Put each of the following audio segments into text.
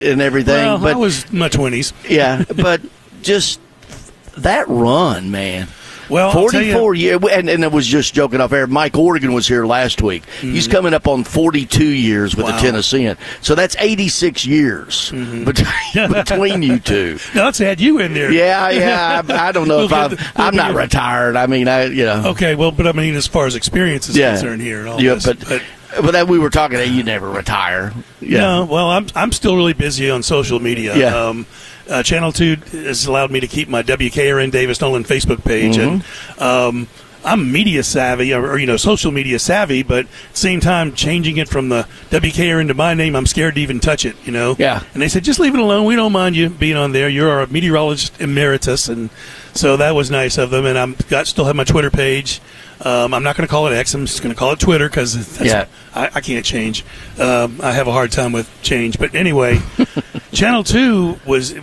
and everything. Well, but I was in my 20s. Yeah, but just that run, man. Well, 44 years, and I was just joking off air. Mike Oregon was here last week. Mm-hmm. He's coming up on 42 years with the Tennessean. So that's 86 years between you two. No, let's add you in there. Yeah. I don't know if I'm not retired. I mean, Okay, well, but I mean, as far as experience is concerned here and all this. But that we were talking, you never retire. Yeah. No, well, I'm still really busy on social media. Yeah. Channel 2 has allowed me to keep my WKRN Davis Nolan Facebook page, and I'm media savvy, or social media savvy, but at the same time, changing it from the WKRN to my name, I'm scared to even touch it, Yeah. And they said, just leave it alone. We don't mind you being on there. You're a meteorologist emeritus, and so that was nice of them. And still have my Twitter page. I'm not going to call it X. I'm just going to call it Twitter because I can't change. I have a hard time with change. But anyway, Channel 2 was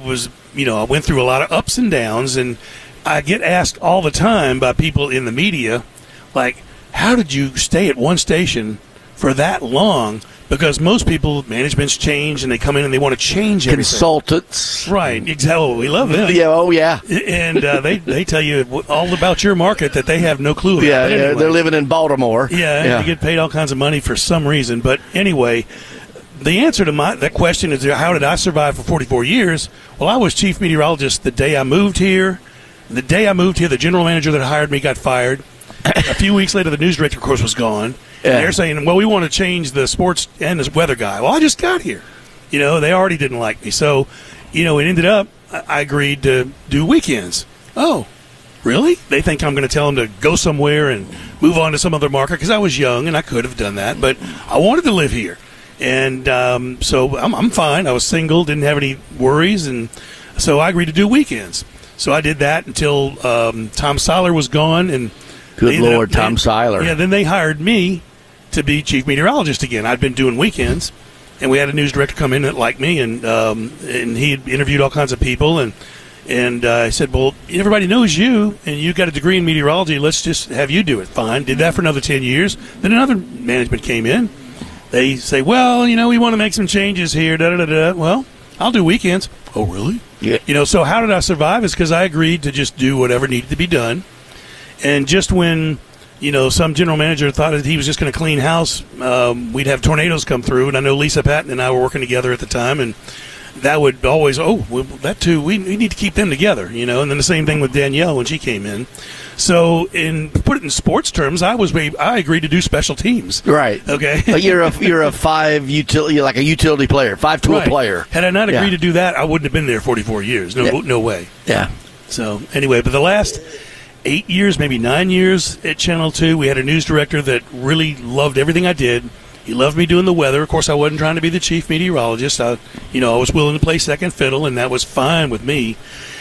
I went through a lot of ups and downs, and I get asked all the time by people in the media, like, how did you stay at one station for that long? Because most people, managements change, and they come in and they want to change everything. Consultants. Right, exactly. We love them. Yeah, oh, yeah. And they tell you all about your market that they have no clue about. Yeah, anyway. They're living in Baltimore. Yeah, you get paid all kinds of money for some reason. But anyway, the answer to that question is, how did I survive for 44 years? Well, I was chief meteorologist the day I moved here. The day I moved here, the general manager that hired me got fired. A few weeks later, the news director, of course, was gone. Yeah. And they're saying, well, we want to change the sports and the weather guy. Well, I just got here. They already didn't like me. So, it ended up, I agreed to do weekends. Oh, really? They think I'm going to tell them to go somewhere and move on to some other market because I was young and I could have done that. But I wanted to live here. And so I'm fine. I was single, didn't have any worries. And so I agreed to do weekends. So I did that until Tom Seiler was gone. And good Lord, Tom Seiler. Yeah, then they hired me to be chief meteorologist again. I'd been doing weekends, and we had a news director come in that liked me, and he had interviewed all kinds of people, and I said, well, everybody knows you, and you got a degree in meteorology. Let's just have you do it. Fine. Did that for another 10 years. Then another management came in. They say, well, we want to make some changes here. Da-da-da-da. Well, I'll do weekends. Oh, really? Yeah. So how did I survive? Is because I agreed to just do whatever needed to be done. And just when, some general manager thought that he was just going to clean house, we'd have tornadoes come through. And I know Lisa Patton and I were working together at the time. And that would always, that too, we need to keep them together, And then the same thing with Danielle when she came in. So, put it in sports terms, I agreed to do special teams. Right. Okay. But you're a you're like a utility player, 5-tool player. Had I not agreed to do that, I wouldn't have been there 44 years. No way. Yeah. So, anyway, but the last 8 years, maybe 9 years at Channel 2, we had a news director that really loved everything I did. He loved me doing the weather. Of course, I wasn't trying to be the chief meteorologist. I was willing to play second fiddle, and that was fine with me.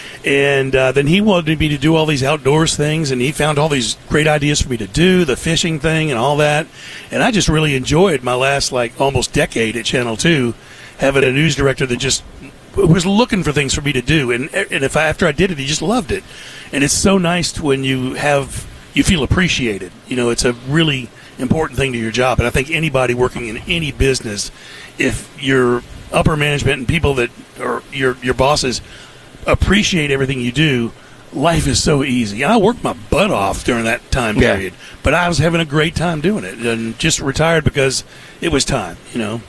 And then he wanted me to do all these outdoors things, and he found all these great ideas for me to do, the fishing thing and all that. And I just really enjoyed my last, almost decade at Channel 2, having a news director that just was looking for things for me to do. And after I did it, he just loved it. And it's so nice when you feel appreciated. It's a really important thing to your job. And I think anybody working in any business, if your upper management and people that are your bosses appreciate everything you do, life is so easy. And I worked my butt off during that time period, but I was having a great time doing it, and just retired because it was time.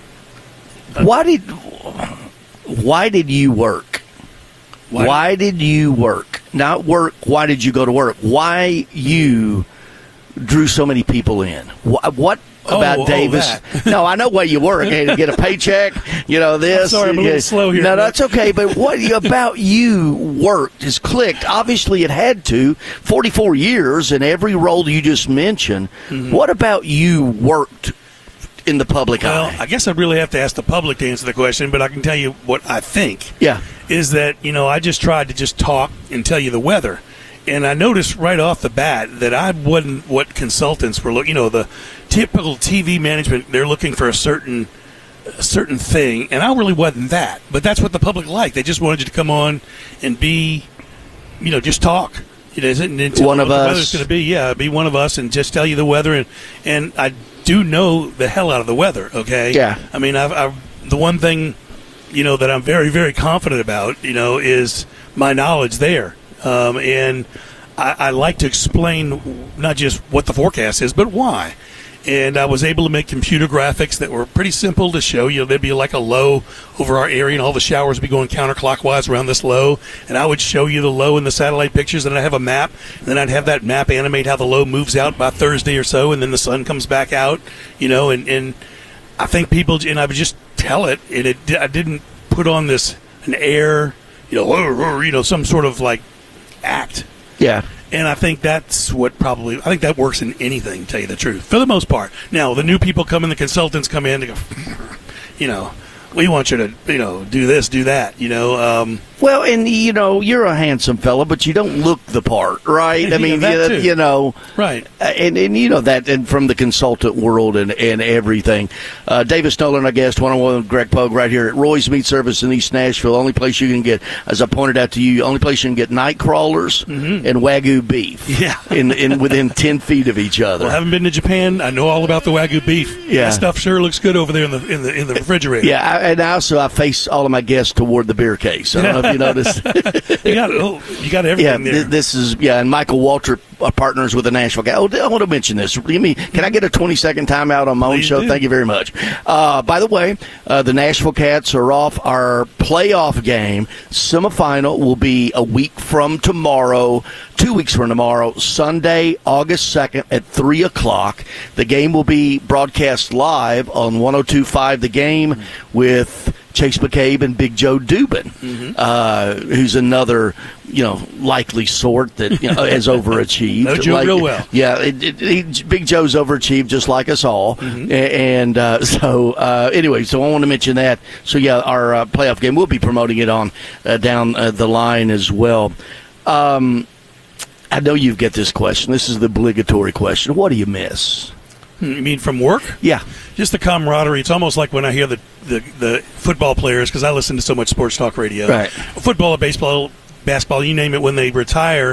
Why did you work? Why did you work? Not work. Why did you go to work? Why you drew so many people in? What about Davis? No, I know why you work. Hey, to get a paycheck, this. I'm sorry, I'm a little slow here. No, that's okay. But what about you worked has clicked? Obviously, it had to. 44 years in every role you just mentioned. Mm-hmm. What about you worked in the public eye? Well, I guess I'd really have to ask the public to answer the question, but I can tell you what I think. Yeah. Is that, I just tried to just talk and tell you the weather. And I noticed right off the bat that I wasn't what consultants were looking. The typical TV management, they're looking for a certain thing, and I really wasn't that. But that's what the public liked. They just wanted you to come on and be, just talk. And tell one of what us. The weather's going to be. Be one of us and just tell you the weather. And I do know the hell out of the weather. Okay. Yeah. I mean, the one thing that I'm very, very confident about, is my knowledge there. And I like to explain not just what the forecast is, but why. And I was able to make computer graphics that were pretty simple to show you. There'd be like a low over our area, and all the showers would be going counterclockwise around this low. And I would show you the low in the satellite pictures, and I'd have a map. And then I'd have that map animate how the low moves out by Thursday or so, and then the sun comes back out, and I think people, and I would just tell it, and I didn't put on an air, some sort of like act. Yeah. And I think that's I think that works in anything, to tell you the truth, for the most part. Now, the new people come in, the consultants come in, they go, we want you to, do this, do that, Well, and, you're a handsome fella, but you don't look the part, right? I mean, Right. And that, and from the consultant world and everything. Davis Nolan, our guest, one-on-one with Greg Pogue right here at Roy's Meat Service in East Nashville. Only place you can get, as I pointed out to you, only place you can get night crawlers and Wagyu beef. Yeah. in within 10 feet of each other. Well, I haven't been to Japan. I know all about the Wagyu beef. Yeah. That stuff sure looks good over there in the refrigerator. Yeah, and also I face all of my guests toward the beer case. I don't know if you noticed. you got everything there. This is, and Michael Walter partners with the Nashville guy. Oh, I want to mention this. Can I get a 20-second timeout on my own show? Thank you very much. By the way, the Nashville Cats are off. Our playoff game, semifinal, will be a week from tomorrow, 2 weeks from tomorrow, Sunday, August 2nd at 3 o'clock. The game will be broadcast live on 102.5 The Game with Chase McCabe and Big Joe Dubin, who's another, likely sort that has overachieved. No Joe real well. Yeah, Big Joe's overachieved just like us all. And anyway, so I want to mention that. So, yeah, our playoff game, we'll be promoting it on down the line as well. I know you get this question. This is the obligatory question. What do you miss? You mean from work? Yeah. Just the camaraderie. It's almost like when I hear the football players, because I listen to so much sports talk radio. Right. Football, baseball, basketball, you name it, when they retire,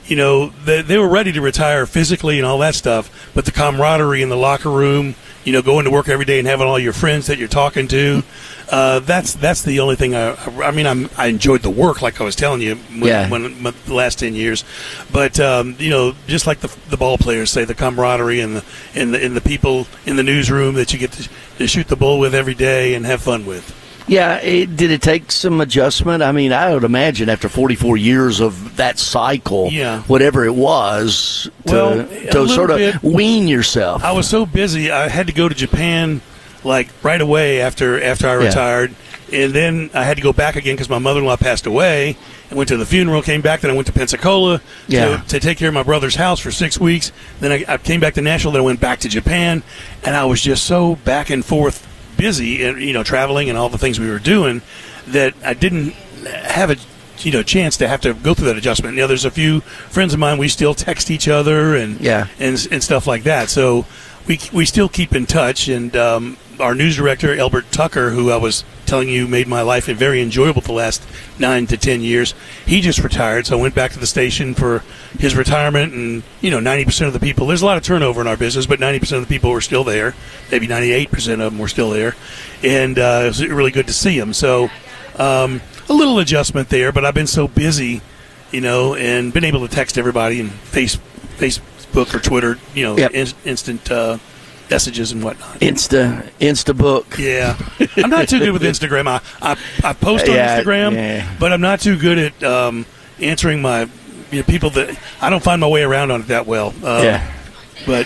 they were ready to retire physically and all that stuff, but the camaraderie in the locker room, going to work every day and having all your friends that you're talking to, that's the only thing. I enjoyed the work, like I was telling you, when the last 10 years, but just like the ball players say, the camaraderie and the people in the newsroom that you get to shoot the bull with every day and have fun with. Yeah, did it take some adjustment? I mean, I would imagine after 44 years of that cycle, whatever it was, to sort of wean yourself. I was so busy, I had to go to Japan like right away after I retired, and then I had to go back again because my mother-in-law passed away. I went to the funeral, came back, then I went to Pensacola to take care of my brother's house for 6 weeks. Then I came back to Nashville, then I went back to Japan, and I was just so back and forth busy and traveling and all the things we were doing that I didn't have a chance to have to go through that adjustment. There's a few friends of mine, we still text each other and stuff like that, so we still keep in touch. And our news director Elbert Tucker, who I was telling you made my life very enjoyable the last 9 to 10 years, he just retired, so I went back to the station for his retirement. And 90% of the people, there's a lot of turnover in our business, but 90% of the people were still there. Maybe 98% of them were still there, and it was really good to see them. So a little adjustment there, but I've been so busy, and been able to text everybody and Facebook or Twitter, instant messages and whatnot. Instabook. Yeah. I'm not too good with Instagram. I post on Instagram, but I'm not too good at answering my people that I don't find my way around on it that well. But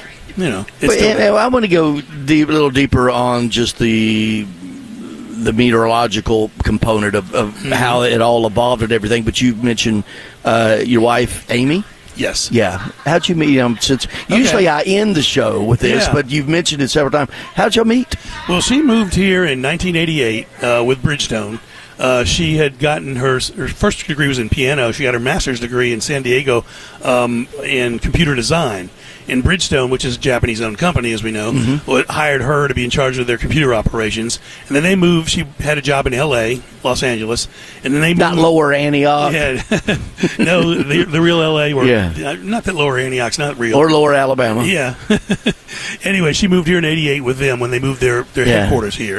I want to go a little deeper on just the meteorological component of how it all evolved and everything. But you mentioned your wife, Amy. Yes. Yeah. How'd you meet him? Since usually I end the show with this, but you've mentioned it several times. How'd y'all meet? Well, she moved here in 1988 with Bridgestone. She had gotten her first degree was in piano. She got her master's degree in San Diego in computer design. And Bridgestone, which is a Japanese-owned company, as we know, hired her to be in charge of their computer operations. And then they moved. She had a job in L.A., Los Angeles. And then they moved. Not Lower Antioch? Yeah. No, the real L.A. Not that Lower Antioch's not real. Or Lower Alabama. Yeah. Anyway, she moved here in 88 with them when they moved their headquarters here.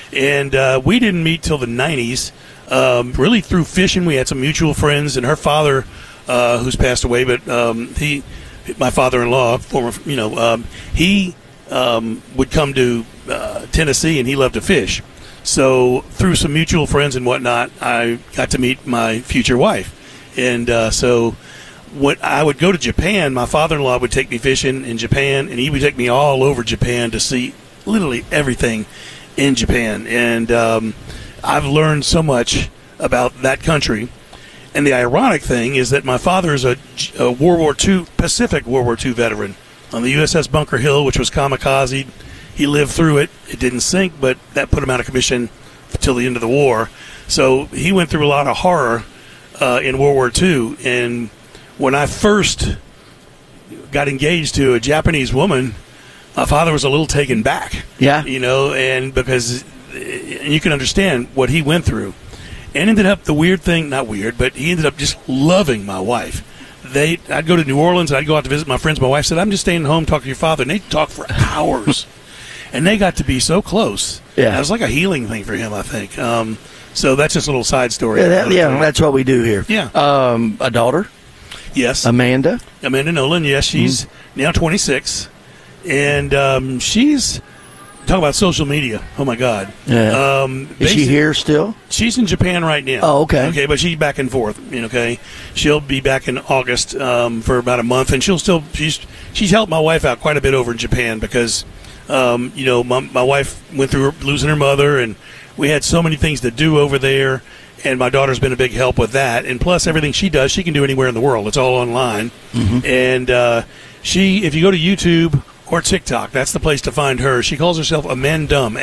And we didn't meet till the 90s, really through fishing. We had some mutual friends, and her father, who's passed away, but my father-in-law, he would come to Tennessee, and he loved to fish. So through some mutual friends and whatnot, I got to meet my future wife. And so when I would go to Japan, my father-in-law would take me fishing in Japan, and he would take me all over Japan to see literally everything in Japan. And I've learned so much about that country. And the ironic thing is that my father is a World War II, Pacific World War II veteran on the USS Bunker Hill, which was kamikaze. He lived through it. It didn't sink, but that put him out of commission till the end of the war. So he went through a lot of horror in World War II. And when I first got engaged to a Japanese woman, my father was a little taken back. Yeah. And because you can understand what he went through. And ended up, the weird thing, not weird, but he ended up just loving my wife. I'd go to New Orleans, I'd go out to visit my friends. My wife said, I'm just staying home talking to your father. And they'd talk for hours. And they got to be so close. Yeah. It was like a healing thing for him, I think. So that's just a little side story. Yeah, that's what we do here. Yeah. A daughter? Yes. Amanda Nolan, yes. She's now 26. And she's... Talk about social media. Oh, my God. Yeah. Is she here still? She's in Japan right now. Oh, okay. Okay, but she's back and forth. Okay. She'll be back in August for about a month, and she's helped my wife out quite a bit over in Japan because, my wife went through losing her mother, and we had so many things to do over there, and my daughter's been a big help with that. And plus, everything she does, she can do anywhere in the world. It's all online. Mm-hmm. And if you go to YouTube or TikTok, that's the place to find her. She calls herself Amandum,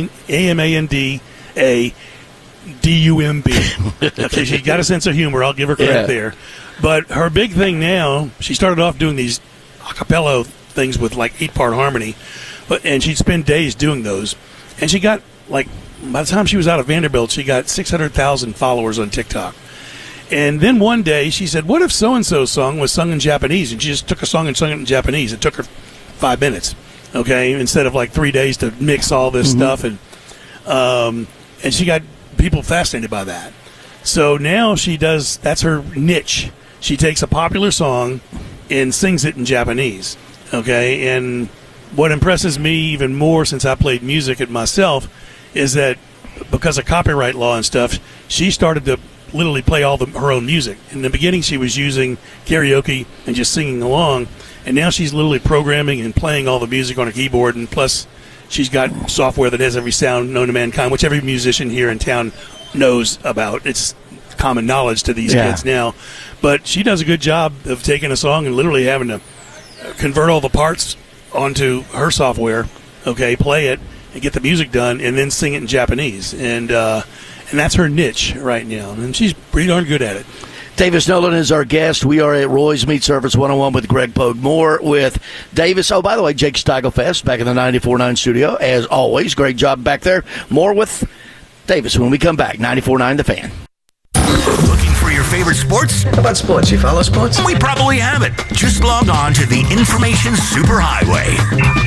A-M-A-N-D-A-D-U-M-B. Okay, she's got a sense of humor. I'll give her credit there. But her big thing now, she started off doing these a cappella things with like 8-part harmony, and she'd spend days doing those. And she got, by the time she was out of Vanderbilt, she got 600,000 followers on TikTok. And then one day she said, what if so-and-so's song was sung in Japanese? And she just took a song and sung it in Japanese. It took her 5 minutes, okay, instead of 3 days to mix all this stuff, and she got people fascinated by that. So now that's her niche. She takes a popular song and sings it in Japanese, okay. And what impresses me even more, since I played music it myself, is that because of copyright law and stuff, she started to literally play all her own music. In the beginning, she was using karaoke and just singing along. And now she's literally programming and playing all the music on a keyboard, and plus she's got software that has every sound known to mankind, which every musician here in town knows about. It's common knowledge to these kids now. But she does a good job of taking a song and literally having to convert all the parts onto her software, okay, play it, and get the music done, and then sing it in Japanese. And that's her niche right now, and she's pretty darn good at it. Davis Nolan is our guest. We are at Roy's Meat Service 101 with Greg Pogue. More with Davis. Oh, by the way, Jake Steigelfest back in the 94.9 studio. As always, great job back there. More with Davis when we come back. 94.9 The Fan. Looking for your favorite sports? How about sports? You follow sports? We probably have it. Just log on to the Information Superhighway.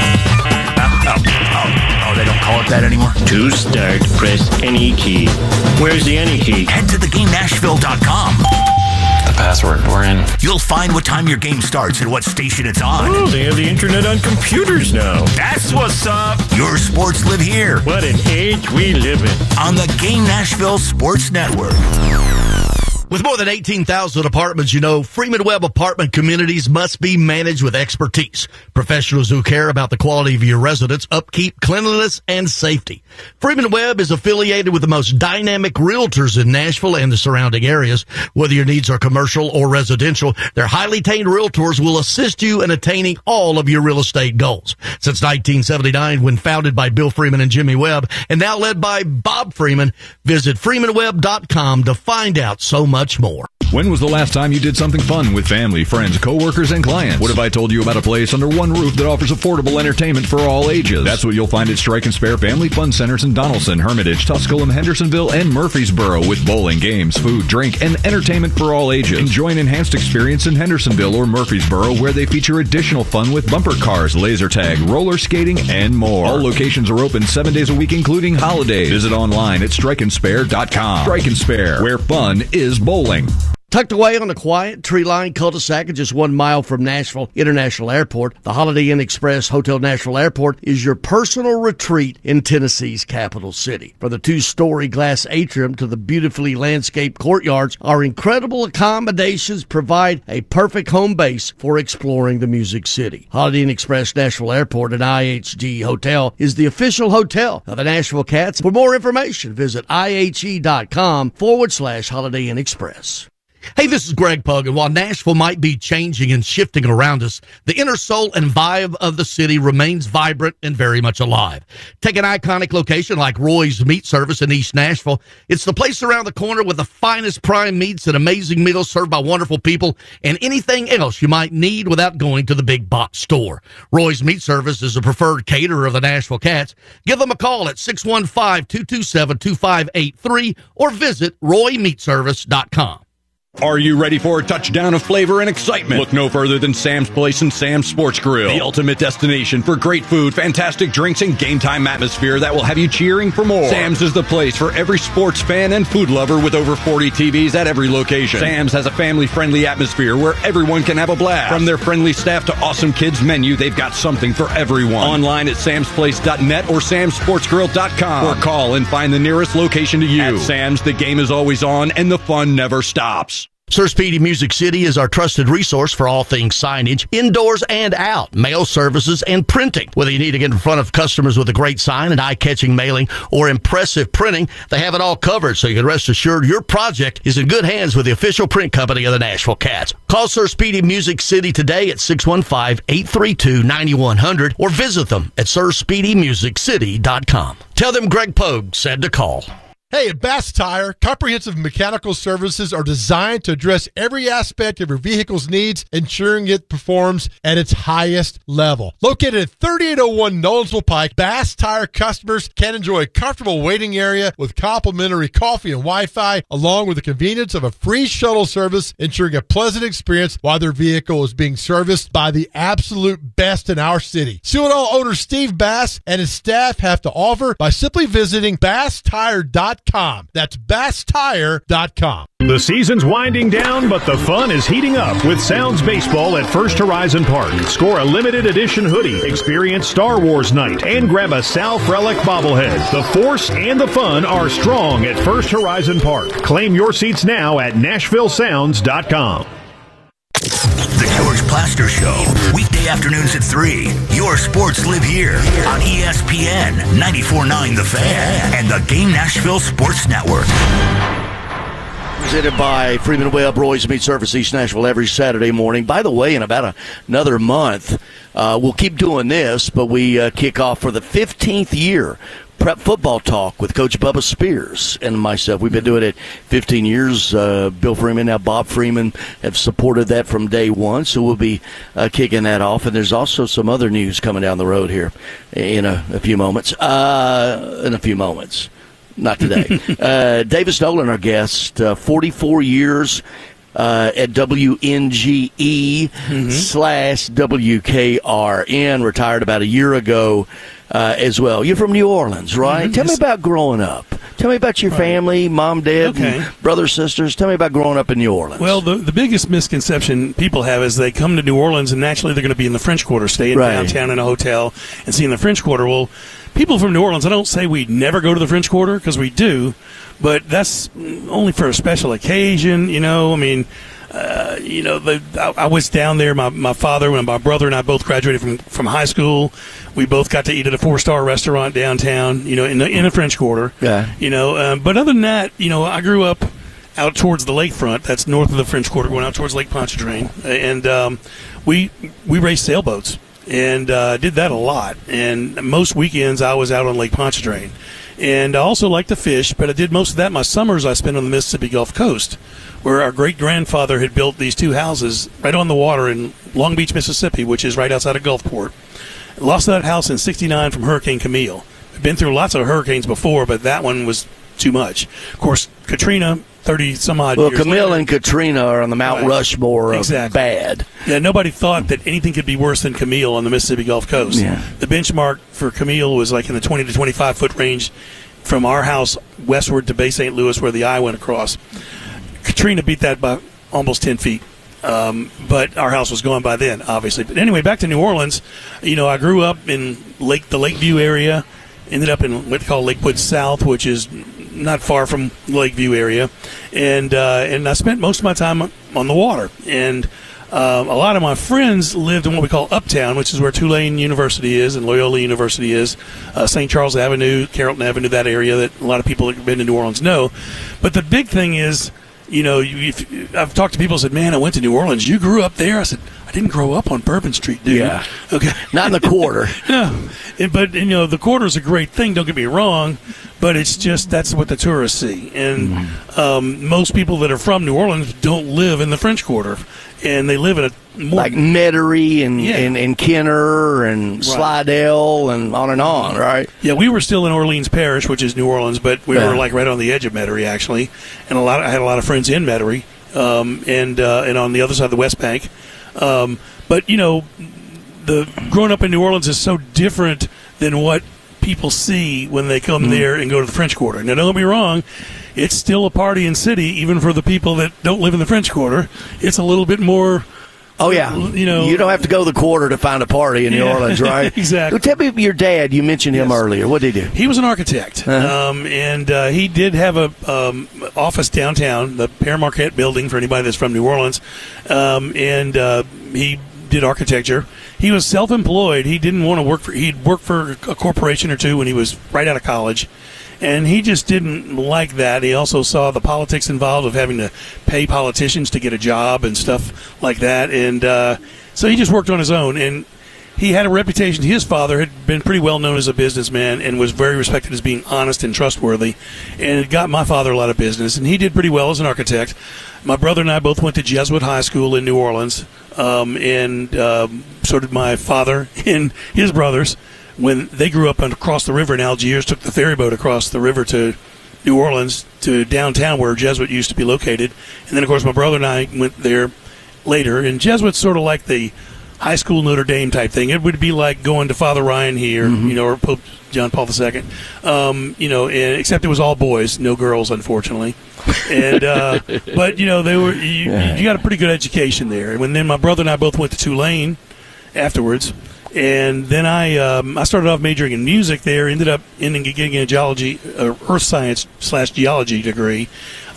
Oh, they don't call it that anymore? To start, press any key. Where's the any key? Head to theGameNashville.com. The password. We're in. You'll find what time your game starts and what station it's on. Oh, they have the internet on computers now. That's what's up. Your sports live here. What an age we live in. On the Game Nashville Sports Network. With more than 18,000 apartments, Freeman Webb apartment communities must be managed with expertise. Professionals who care about the quality of your residence, upkeep, cleanliness, and safety. Freeman Webb is affiliated with the most dynamic realtors in Nashville and the surrounding areas. Whether your needs are commercial or residential, their highly trained realtors will assist you in attaining all of your real estate goals. Since 1979, when founded by Bill Freeman and Jimmy Webb, and now led by Bob Freeman, visit freemanwebb.com to find out so much more. When was the last time you did something fun with family, friends, coworkers, and clients? What if I told you about a place under one roof that offers affordable entertainment for all ages? That's what you'll find at Strike and Spare Family Fun Centers in Donaldson, Hermitage, Tusculum, Hendersonville, and Murfreesboro, with bowling, games, food, drink, and entertainment for all ages. Enjoy an enhanced experience in Hendersonville or Murfreesboro, where they feature additional fun with bumper cars, laser tag, roller skating, and more. All locations are open 7 days a week, including holidays. Visit online at strikeandspare.com. Strike and Spare, where fun is bowling. Tucked away on a quiet, tree-lined cul-de-sac just 1 mile from Nashville International Airport, the Holiday Inn Express Hotel Nashville Airport is your personal retreat in Tennessee's capital city. From the 2-story glass atrium to the beautifully landscaped courtyards, our incredible accommodations provide a perfect home base for exploring the Music City. Holiday Inn Express Nashville Airport and IHG Hotel is the official hotel of the Nashville Cats. For more information, visit IHG.com/Holiday Inn Express. Hey, this is Greg Pug, and while Nashville might be changing and shifting around us, the inner soul and vibe of the city remains vibrant and very much alive. Take an iconic location like Roy's Meat Service in East Nashville. It's the place around the corner with the finest prime meats and amazing meals served by wonderful people and anything else you might need without going to the big box store. Roy's Meat Service is a preferred caterer of the Nashville Cats. Give them a call at 615-227-2583 or visit RoyMeatService.com. Are you ready for a touchdown of flavor and excitement? Look no further than Sam's Place and Sam's Sports Grill, the ultimate destination for great food, fantastic drinks, and game time atmosphere that will have you cheering for more. Sam's is the place for every sports fan and food lover with over 40 TVs at every location. Sam's has a family-friendly atmosphere where everyone can have a blast. From their friendly staff to awesome kids menu, they've got something for everyone. Online at samsplace.net or samsportsgrill.com, or call and find the nearest location to you. At Sam's, the game is always on and the fun never stops. Sir Speedy Music City is our trusted resource for all things signage, indoors and out, mail services, and printing. Whether you need to get in front of customers with a great sign, an eye-catching mailing, or impressive printing, they have it all covered, so you can rest assured your project is in good hands with the official print company of the Nashville Cats. Call Sir Speedy Music City today at 615-832-9100 or visit them at sirspeedymusiccity.com. Tell them Greg Pogue said to call. Hey, at Bass Tire, comprehensive mechanical services are designed to address every aspect of your vehicle's needs, ensuring it performs at its highest level. Located at 3801 Nolensville Pike, Bass Tire customers can enjoy a comfortable waiting area with complimentary coffee and Wi-Fi, along with the convenience of a free shuttle service, ensuring a pleasant experience while their vehicle is being serviced by the absolute best in our city. See what all owner Steve Bass and his staff have to offer by simply visiting BassTire.com. That's BassTire.com. The season's winding down, but the fun is heating up with Sounds Baseball at First Horizon Park. Score a limited edition hoodie, experience Star Wars night, and grab a Sal Frelick bobblehead. The force and the fun are strong at First Horizon Park. Claim your seats now at NashvilleSounds.com. The George Plaster Show, weekday afternoons at 3. Your sports live here on ESPN 94.9 The Fan and the Game Nashville Sports Network. Presented by Freeman Webb, Roy's Meat Service, East Nashville, every Saturday morning. By the way, in about another month, we'll keep doing this, but we kick off for the 15th year. Prep Football Talk with Coach Bubba Spears and myself. We've been doing it 15 years. Bill Freeman, now Bob Freeman, have supported that from day one, so we'll be kicking that off. And there's also some other news coming down the road here in a few moments. Not today. Davis Nolan, our guest, 44 years at WNGE /WKRN, retired about a year ago. As well. You're from New Orleans, right? Mm-hmm. Tell me about growing up. Tell me about your family, mom, dad, and brothers, sisters. Tell me about growing up in New Orleans. Well, the biggest misconception people have is they come to New Orleans and naturally they're going to be in the French Quarter, staying downtown in a hotel and seeing the French Quarter. Well, people from New Orleans, I don't say we never go to the French Quarter because we do, but that's only for a special occasion, you know. I mean, I was down there. My father and my brother and I both graduated from high school. We both got to eat at a 4-star restaurant downtown, you know, in the French Quarter. Yeah. You know, but other than that, you know, I grew up out towards the lakefront. That's north of the French Quarter, going out towards Lake Pontchartrain, and we raced sailboats and did that a lot. And most weekends I was out on Lake Pontchartrain. And I also like to fish, but I did most of that my summers I spent on the Mississippi Gulf Coast, where our great-grandfather had built these 2 houses right on the water in Long Beach, Mississippi, which is right outside of Gulfport. Lost that house in '69 from Hurricane Camille. I've been through lots of hurricanes before, but that one was too much. Of course, Katrina, 30-some-odd years Camille later. and Katrina are on the Mount Rushmore of bad. Yeah, nobody thought that anything could be worse than Camille on the Mississippi Gulf Coast. Yeah. The benchmark for Camille was like in the 20 to 25-foot range from our house westward to Bay St. Louis, where the eye went across. Katrina beat that by almost 10 feet. But our house was gone by then, obviously. But anyway, back to New Orleans. I grew up in the Lakeview area, ended up in what they call Lakewood South, which is not far from the Lakeview area. And I spent most of my time on the water. And a lot of my friends lived in what we call Uptown, which is where Tulane University is and Loyola University is, St. Charles Avenue, Carrollton Avenue, that area that a lot of people that have been to New Orleans know. But the big thing is, I've talked to people who said, man, I went to New Orleans. You grew up there? I said, I didn't grow up on Bourbon Street, dude. Yeah. Okay. Not in the quarter. No. But, the quarter's a great thing, don't get me wrong, but it's just that's what the tourists see. And most people that are from New Orleans don't live in the French Quarter, and they live in a more... Like Metairie and Kenner and Slidell and on, right? Yeah, we were still in Orleans Parish, which is New Orleans, but we were like right on the edge of Metairie, actually. And I had a lot of friends in Metairie and on the other side of the West Bank. But, the growing up in New Orleans is so different than what people see when they come there and go to the French Quarter. Now, don't get me wrong, it's still a partying city, even for the people that don't live in the French Quarter. It's a little bit more... Oh, yeah. You don't have to go to the quarter to find a party in New Orleans, right? Exactly. Well, tell me, your dad, you mentioned him earlier. What did he do? He was an architect, and he did have a office downtown, the Père Marquette building, for anybody that's from New Orleans, and he did architecture. He was self-employed. He didn't want to work for – he'd worked for a corporation or two when he was right out of college. And he just didn't like that. He also saw the politics involved of having to pay politicians to get a job and stuff like that. And so he just worked on his own. And he had a reputation. His father had been pretty well known as a businessman and was very respected as being honest and trustworthy. And it got my father a lot of business. And he did pretty well as an architect. My brother and I both went to Jesuit High School in New Orleans. And so did my father and his brothers. When they grew up across the river in Algiers, took the ferry boat across the river to New Orleans, to downtown where Jesuit used to be located. And then, of course, my brother and I went there later. And Jesuit's sort of like the high school Notre Dame type thing. It would be like going to Father Ryan here, or Pope John Paul II, and except it was all boys, no girls, unfortunately. And but, they were you got a pretty good education there. And then my brother and I both went to Tulane afterwards. And then I started off majoring in music there, ended up getting a geology, earth science / geology degree.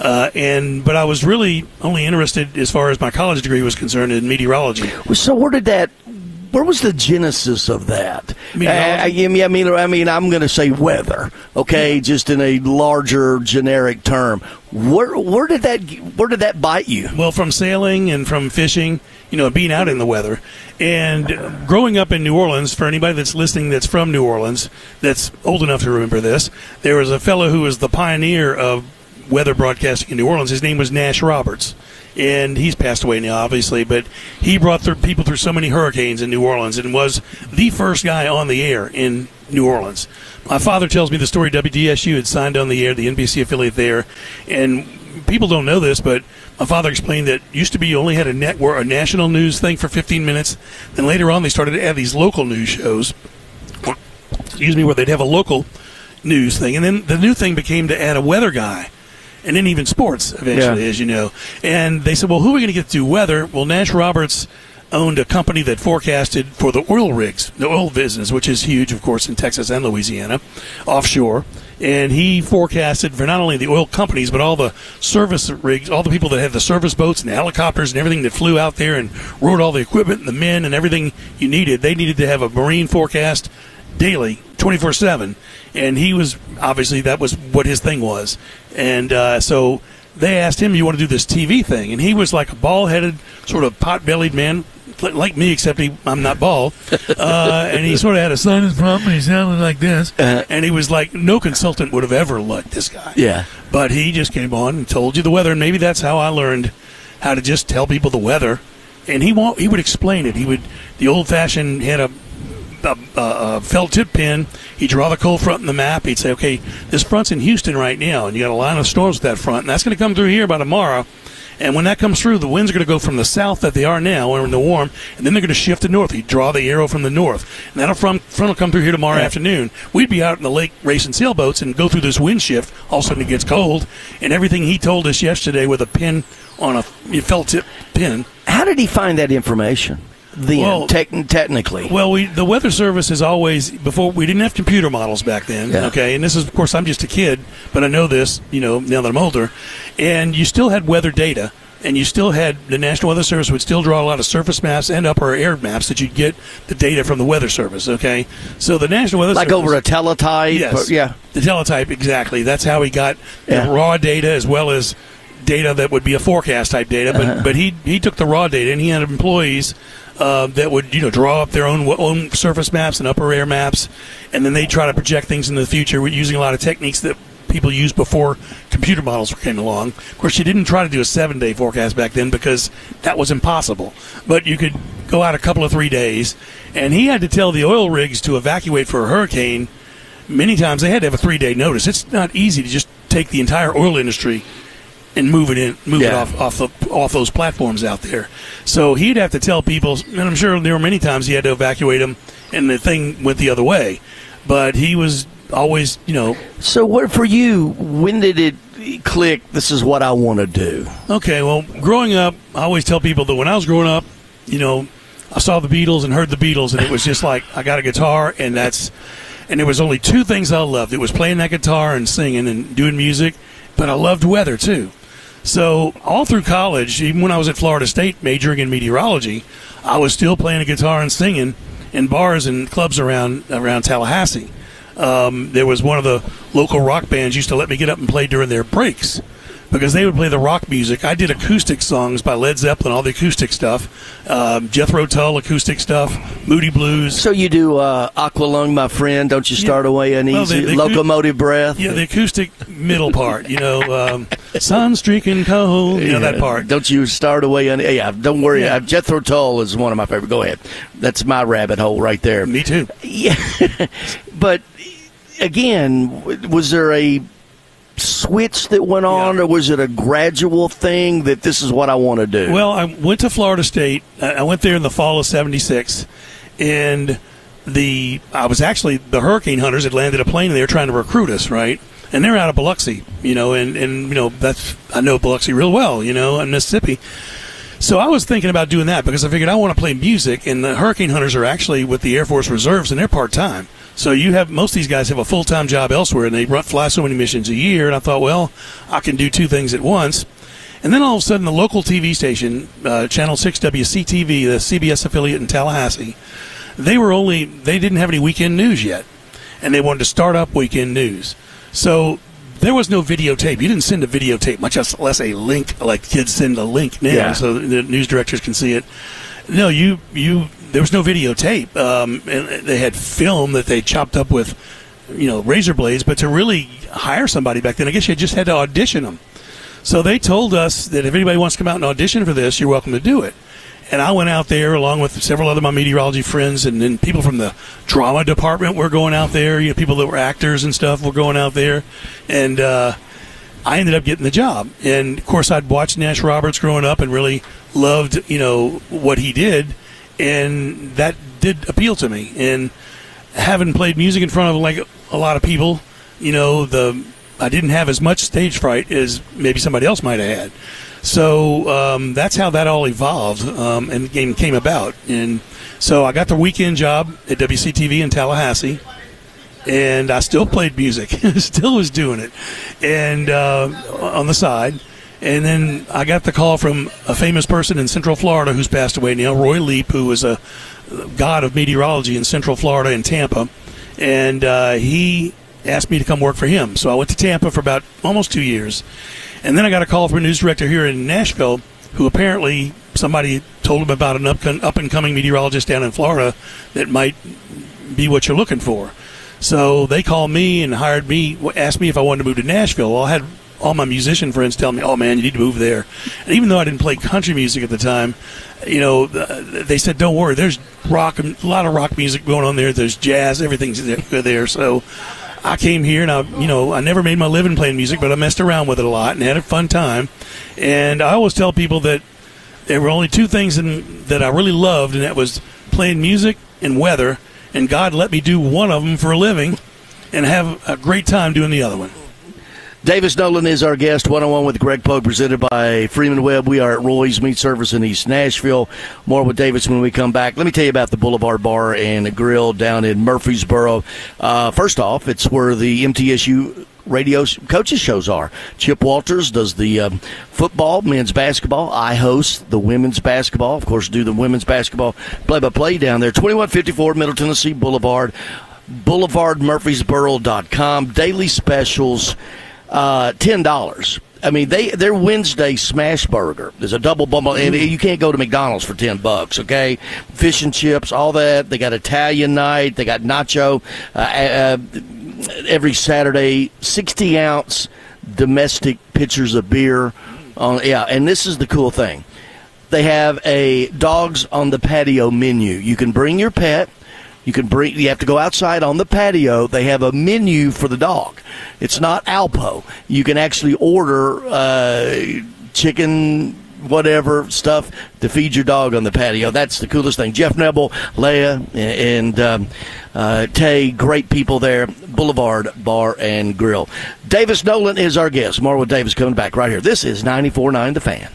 But I was really only interested, as far as my college degree was concerned, in meteorology. So where was the genesis of that? I mean, I'm going to say weather, okay, just in a larger generic term. Where did that bite you? Well, from sailing and from fishing, being out in the weather. And growing up in New Orleans, for anybody that's listening that's from New Orleans, that's old enough to remember this, there was a fellow who was the pioneer of weather broadcasting in New Orleans. His name was Nash Roberts. And he's passed away now, obviously, but he brought people through so many hurricanes in New Orleans and was the first guy on the air in New Orleans. My father tells me the story WDSU had signed on the air, the NBC affiliate there, and people don't know this, but my father explained that used to be you only had a national news thing for 15 minutes. Then later on they started to add these local news shows, where they'd have a local news thing. And then the new thing became to add a weather guy. And then even sports eventually, as you know. And they said, well, who are we going to get to do weather? Well, Nash Roberts owned a company that forecasted for the oil rigs, the oil business, which is huge, of course, in Texas and Louisiana, offshore. And he forecasted for not only the oil companies, but all the service rigs, all the people that had the service boats and the helicopters and everything that flew out there and rode all the equipment and the men and everything you needed. They needed to have a marine forecast daily, 24/7, and he was obviously that was what his thing was, and so they asked him, "You want to do this TV thing?" And he was like a bald-headed, sort of pot-bellied man, like me, except I'm not bald. And he sort of had a sinus problem, and he sounded like this. And he was like, no consultant would have ever liked this guy. Yeah. But he just came on and told you the weather, and maybe that's how I learned how to just tell people the weather. And he would explain it. The old-fashioned, had a felt tip pen. He'd draw the cold front in the map. He'd say, okay, this front's in Houston right now, and you got a line of storms with that front, and that's going to come through here by tomorrow. And when that comes through, the winds are going to go from the south that they are now, or in the warm, and then they're going to shift to north. He'd draw the arrow from the north. And that front will come through here tomorrow afternoon. We'd be out in the lake racing sailboats and go through this wind shift. All of a sudden it gets cold. And everything he told us yesterday with a pen on a felt tip pen. How did he find that information? Technically. Well, the Weather Service is always, before, we didn't have computer models back then, okay? And this is, of course, I'm just a kid, but I know this, now that I'm older. And you still had weather data, and you still had, the National Weather Service would still draw a lot of surface maps and upper air maps that you'd get the data from the Weather Service, okay? So the National Weather Service... Like over a teletype? Yes. Yeah. The teletype, exactly. That's how he got the raw data as well as data that would be a forecast type data. But he took the raw data, and he had employees... that would draw up their own surface maps and upper air maps, and then they try to project things in the future using a lot of techniques that people used before computer models came along. Of course, you didn't try to do a 7-day forecast back then because that was impossible. But you could go out a couple of 3 days, and he had to tell the oil rigs to evacuate for a hurricane. Many times they had to have a 3-day notice. It's not easy to just take the entire oil industry and move it off those platforms out there. So he'd have to tell people, and I'm sure there were many times he had to evacuate them, and the thing went the other way. But he was always, So what for you? When did it click? This is what I want to do. Okay, well, growing up, I always tell people that when I was growing up, I saw the Beatles and heard the Beatles, and it was just like I got a guitar, and there was only two things I loved. It was playing that guitar and singing and doing music, but I loved weather too. So all through college, even when I was at Florida State majoring in meteorology, I was still playing a guitar and singing in bars and clubs around Tallahassee. There was one of the local rock bands used to let me get up and play during their breaks because they would play the rock music. I did acoustic songs by Led Zeppelin, all the acoustic stuff, Jethro Tull acoustic stuff, Moody Blues. So you do Aqualung, My Friend, Don't You Start Away Uneasy, Locomotive Breath? Yeah, the acoustic middle part, sun streaking cold, that part. Don't You Start Away Uneasy. Yeah, don't worry. Yeah. Jethro Tull is one of my favorite. Go ahead. That's my rabbit hole right there. Me too. Yeah. But, again, was there a switch that went on, or was it a gradual thing that this is what I want to do? Well, I went to Florida State. I went there in the fall of '76, and the hurricane hunters had landed a plane, and they were trying to recruit us, right? And they're out of Biloxi, I know Biloxi real well, in Mississippi. So I was thinking about doing that because I figured I want to play music, and the hurricane hunters are actually with the Air Force Reserves, and they're part-time. So most of these guys have a full-time job elsewhere, and they fly so many missions a year. And I thought, well, I can do two things at once. And then all of a sudden, the local TV station, Channel 6 WCTV, the CBS affiliate in Tallahassee, they didn't have any weekend news yet, and they wanted to start up weekend news. So there was no videotape. You didn't send a videotape, much less a link, like kids send a link now, so the news directors can see it. No, there was no videotape. And they had film that they chopped up with, razor blades. But to really hire somebody back then, I guess you just had to audition them. So they told us that if anybody wants to come out and audition for this, you're welcome to do it. And I went out there along with several other of my meteorology friends, and then people from the drama department were going out there. People that were actors and stuff were going out there. And I ended up getting the job. And, of course, I'd watched Nash Roberts growing up and really loved, what he did. And that did appeal to me. And having played music in front of, a lot of people, I didn't have as much stage fright as maybe somebody else might have had. So that's how that all evolved and came about. And so I got the weekend job at WCTV in Tallahassee, and I still played music, still was doing it, and on the side. And then I got the call from a famous person in Central Florida who's passed away now, Roy Leap, who was a god of meteorology in Central Florida in Tampa, and he asked me to come work for him. So I went to Tampa for about almost 2 years. And then I got a call from a news director here in Nashville who apparently somebody told him about an up-and-coming meteorologist down in Florida that might be what you're looking for. So they called me and hired me, asked me if I wanted to move to Nashville. Well, I had all my musician friends tell me, oh, man, you need to move there. And even though I didn't play country music at the time, they said, don't worry, there's a lot of rock music going on there. There's jazz, everything's there. So I came here, and I never made my living playing music, but I messed around with it a lot and had a fun time. And I always tell people that there were only two things that I really loved, and that was playing music and weather. And God let me do one of them for a living and have a great time doing the other one. Davis Nolan is our guest, one-on-one with Greg Pogue, presented by Freeman Webb. We are at Roy's Meat Service in East Nashville. More with Davis when we come back. Let me tell you about the Boulevard Bar and Grill down in Murfreesboro. First off, it's where the MTSU radio coaches shows are. Chip Walters does the football, men's basketball. I host the women's basketball. Of course, do the women's basketball play-by-play down there. 2154 Middle Tennessee Boulevard, boulevardmurfreesboro.com. Daily specials, $10. I mean, their Wednesday smash burger. There's a double bumble, and you can't go to McDonald's for $10. Okay, fish and chips, all that. They got Italian night. They got nacho every Saturday. 60-ounce domestic pitchers of beer. And this is the cool thing. They have a dogs on the patio menu. You can bring your pet. You have to go outside on the patio. They have a menu for the dog. It's not Alpo. You can actually order chicken, whatever stuff to feed your dog on the patio. That's the coolest thing. Jeff Nebel, Leah, and Tay, great people there. Boulevard Bar and Grill. Davis Nolan is our guest. More with Davis coming back right here. This is 94.9 The Fan.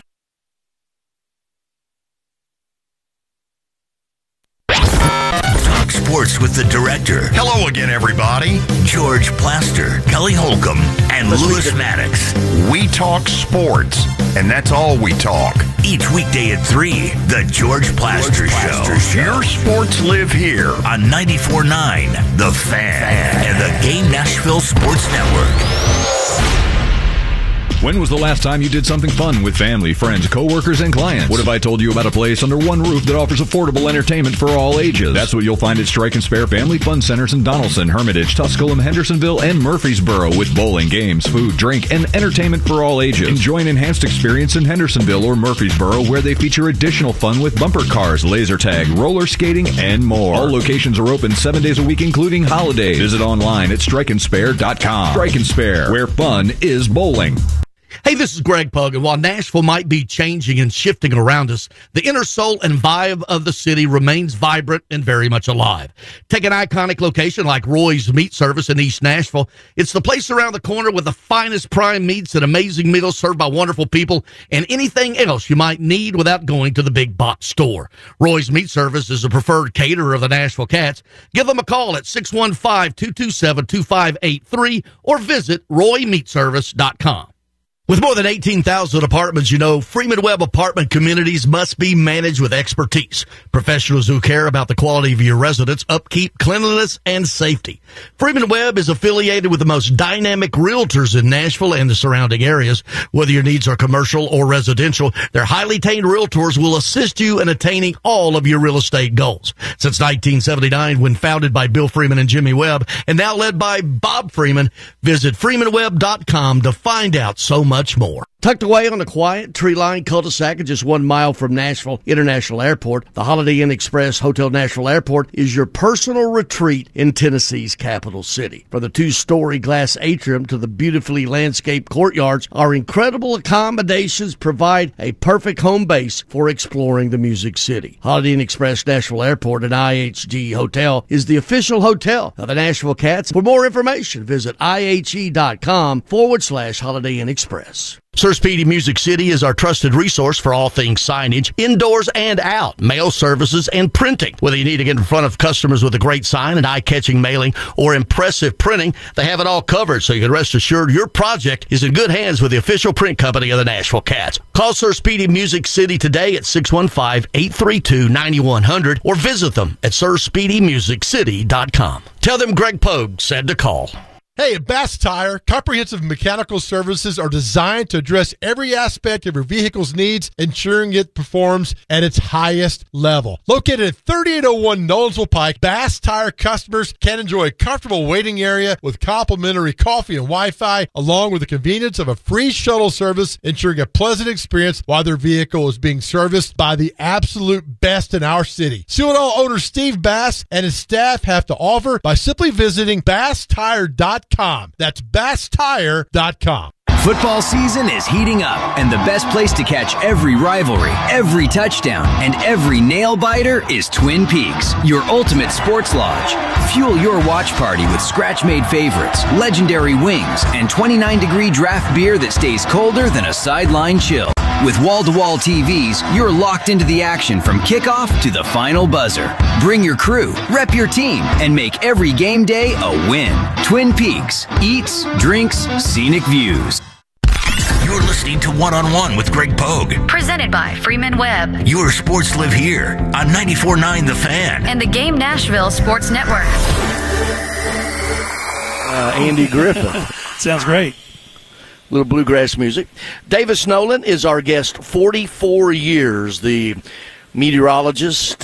Sports with the director. Hello again, everybody. George Plaster, Kelly Holcomb, and Lewis Maddox. We talk sports, and that's all we talk. Each weekday at 3, The George Plaster Show. Your sports live here on 94.9 The Fan and the Game Nashville Sports Network. When was the last time you did something fun with family, friends, coworkers, and clients? What if I told you about a place under one roof that offers affordable entertainment for all ages? That's what you'll find at Strike and Spare Family Fun Centers in Donaldson, Hermitage, Tusculum, Hendersonville, and Murfreesboro, with bowling, games, food, drink, and entertainment for all ages. Enjoy an enhanced experience in Hendersonville or Murfreesboro, where they feature additional fun with bumper cars, laser tag, roller skating, and more. All locations are open 7 days a week, including holidays. Visit online at strikeandspare.com. Strike and Spare, where fun is bowling. Hey, this is Greg Pogue, and while Nashville might be changing and shifting around us, the inner soul and vibe of the city remains vibrant and very much alive. Take an iconic location like Roy's Meat Service in East Nashville. It's the place around the corner with the finest prime meats and amazing meals served by wonderful people and anything else you might need without going to the big box store. Roy's Meat Service is a preferred caterer of the Nashville Cats. Give them a call at 615-227-2583 or visit roymeatservice.com. With more than 18,000 apartments, Freeman Webb apartment communities must be managed with expertise. Professionals who care about the quality of your residence, upkeep, cleanliness, and safety. Freeman Webb is affiliated with the most dynamic realtors in Nashville and the surrounding areas. Whether your needs are commercial or residential, their highly trained realtors will assist you in attaining all of your real estate goals. Since 1979, when founded by Bill Freeman and Jimmy Webb, and now led by Bob Freeman, visit freemanwebb.com to find out so much more. Tucked away on a quiet, tree-lined cul-de-sac just 1 mile from Nashville International Airport, the Holiday Inn Express Hotel Nashville Airport is your personal retreat in Tennessee's capital city. From the 2-story glass atrium to the beautifully landscaped courtyards, our incredible accommodations provide a perfect home base for exploring the Music City. Holiday Inn Express Nashville Airport and IHG Hotel is the official hotel of the Nashville Cats. For more information, visit ihe.com/Holiday Inn Express. Sir Speedy Music City is our trusted resource for all things signage, indoors and out, mail services, and printing. Whether you need to get in front of customers with a great sign and eye-catching mailing or impressive printing, they have it all covered, so you can rest assured your project is in good hands with the official print company of the Nashville Cats. Call Sir Speedy Music City today at 615-832-9100 or visit them at sirspeedymusiccity.com. Tell them Greg Pogue said to call. Hey, at Bass Tire, comprehensive mechanical services are designed to address every aspect of your vehicle's needs, ensuring it performs at its highest level. Located at 3801 Nolensville Pike, Bass Tire customers can enjoy a comfortable waiting area with complimentary coffee and Wi-Fi, along with the convenience of a free shuttle service, ensuring a pleasant experience while their vehicle is being serviced by the absolute best in our city. See what all owner Steve Bass and his staff have to offer by simply visiting BassTire.com. That's BassTire.com. Football season is heating up, and the best place to catch every rivalry, every touchdown, and every nail-biter is Twin Peaks, your ultimate sports lodge. Fuel your watch party with scratch-made favorites, legendary wings, and 29-degree draft beer that stays colder than a sideline chill. With wall-to-wall TVs, you're locked into the action from kickoff to the final buzzer. Bring your crew, rep your team, and make every game day a win. Twin Peaks. Eats, drinks, scenic views. You're listening to One-on-One with Greg Pogue. Presented by Freeman Webb. Your sports live here on 94.9 The Fan. And the Game Nashville Sports Network. Andy Griffin. Sounds great. Little bluegrass music. Davis Nolan is our guest, 44 years, the meteorologist,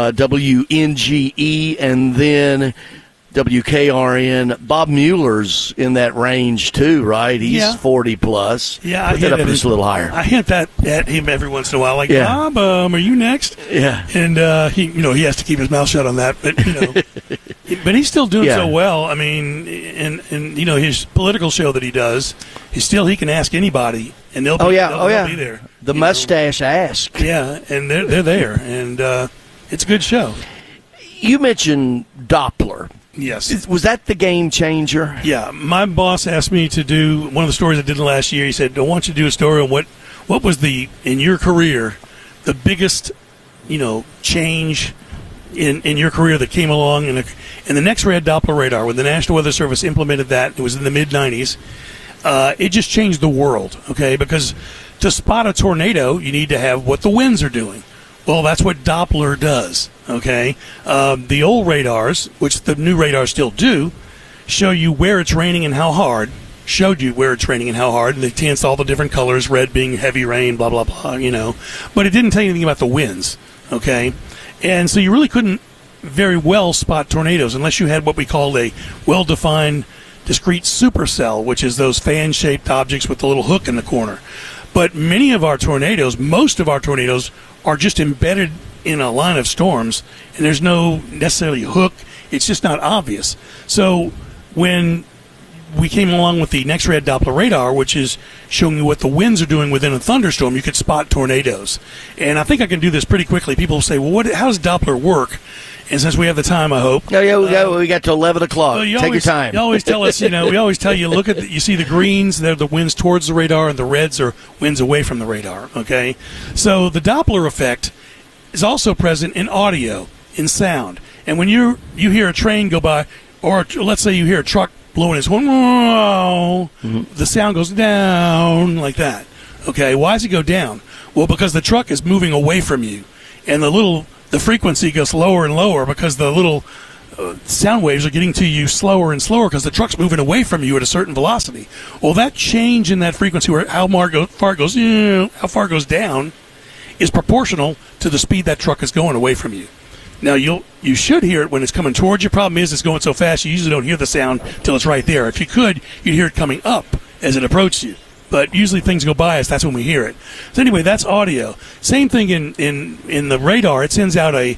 WNGE, and then WKRN. Bob Mueller's in that range too, right? He's 40 plus. Yeah, Put that up just a little higher. I hint that at him every once in a while, like, Bob, are you next? Yeah, and he has to keep his mouth shut on that, but but he's still doing so well. I mean, and his political show that he does, he can ask anybody, and they'll be there. The Mustache Ask. Yeah, and they're there, and it's a good show. You mentioned Doppler. Yes. Was that the game changer? Yeah. My boss asked me to do one of the stories I did last year. He said, I want you to do a story on what was in your career, the biggest, change in your career that came along. And the next red Doppler radar, when the National Weather Service implemented that, it was in the mid-'90s, it just changed the world, okay? Because to spot a tornado, you need to have what the winds are doing. Well, that's what Doppler does, okay? The old radars, which the new radars still do, show you where it's raining and how hard, and they tends all the different colors, red being heavy rain, blah, blah, blah, But it didn't tell you anything about the winds, okay? And so you really couldn't very well spot tornadoes unless you had what we called a well-defined discrete supercell, which is those fan-shaped objects with the little hook in the corner. But most of our tornadoes are just embedded in a line of storms, and there's no necessarily hook. It's just not obvious. So when we came along with the next red Doppler radar, which is showing you what the winds are doing within a thunderstorm, you could spot tornadoes. And I think I can do this pretty quickly. People say, well, how does Doppler work? And since we have the time, I hope. We got to 11 o'clock. Take your time. You always tell us, we always tell you, you see the greens, they're the winds towards the radar, and the reds are winds away from the radar, okay? So the Doppler effect is also present in audio, in sound. And when you hear a train go by, or let's say you hear a truck blowing his horn, the sound goes down like that, okay? Why does it go down? Well, because the truck is moving away from you, and the frequency goes lower and lower because the little sound waves are getting to you slower and slower because the truck's moving away from you at a certain velocity. Well, that change in that frequency, where how far it goes down, is proportional to the speed that truck is going away from you. Now, you should hear it when it's coming towards you. Problem is, it's going so fast, you usually don't hear the sound till it's right there. If you could, you'd hear it coming up as it approaches you. But usually things go by us. That's when we hear it. So anyway, that's audio. Same thing in the radar. It sends out a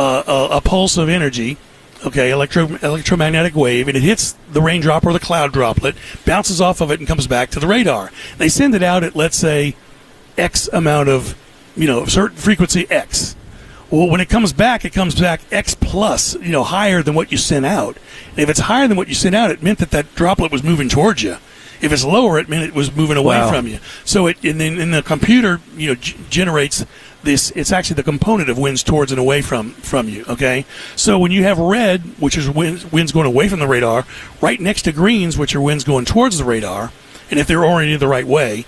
pulse of energy, okay, electromagnetic wave, and it hits the raindrop or the cloud droplet, bounces off of it, and comes back to the radar. They send it out at, let's say, X amount of, certain frequency X. Well, when it comes back X plus, higher than what you sent out. And if it's higher than what you sent out, it meant that droplet was moving towards you. If it's lower, it meant it was moving away from you. So in the computer, generates this. It's actually the component of winds towards and away from you. Okay. So when you have red, which is winds going away from the radar, right next to greens, which are winds going towards the radar, and if they're oriented the right way,